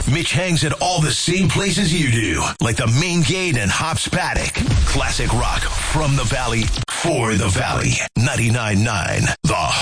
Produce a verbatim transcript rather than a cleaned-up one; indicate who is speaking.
Speaker 1: Mitch hangs at all the same places you do, like the main gate and Hops Paddock. Classic rock from the Valley, for the Valley. ninety-nine point nine The